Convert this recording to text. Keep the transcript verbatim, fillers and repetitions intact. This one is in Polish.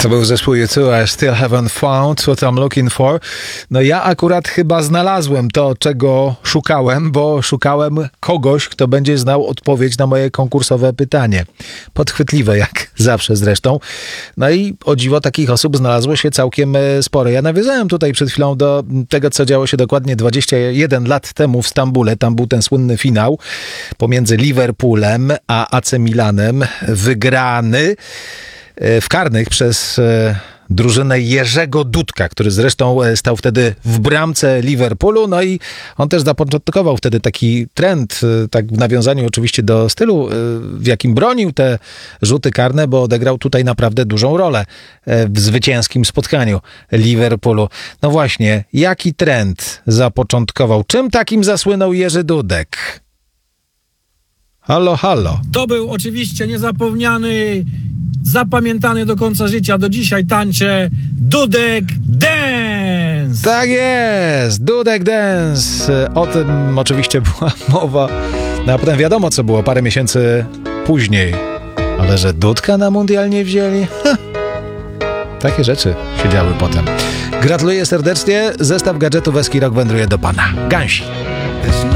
To był zespół U two, I still haven't found what I'm looking for. No ja akurat chyba znalazłem to, czego szukałem, bo szukałem kogoś, kto będzie znał odpowiedź na moje konkursowe pytanie. Podchwytliwe jak zawsze zresztą. No i o dziwo takich osób znalazło się całkiem sporo. Ja nawiązałem tutaj przed chwilą do tego, co działo się dokładnie dwadzieścia jeden lat temu w Stambule. Tam był ten słynny finał pomiędzy Liverpoolem a A C Milanem. Wygrany w karnych przez drużynę Jerzego Dudka, który zresztą stał wtedy w bramce Liverpoolu, no i on też zapoczątkował wtedy taki trend, tak w nawiązaniu oczywiście do stylu, w jakim bronił te rzuty karne, bo odegrał tutaj naprawdę dużą rolę w zwycięskim spotkaniu Liverpoolu. No właśnie, jaki trend zapoczątkował? Czym takim zasłynął Jerzy Dudek? Halo, halo. To był oczywiście niezapomniany, zapamiętany do końca życia, do dzisiaj tańczę Dudek Dance! Tak jest, Dudek Dance. O tym oczywiście była mowa. No a potem wiadomo, co było parę miesięcy później. Ale że Dudka na mundial nie wzięli? Ha. Takie rzeczy się działy potem. Gratuluję serdecznie. Zestaw gadżetów Eski Rock wędruje do pana. Gansi.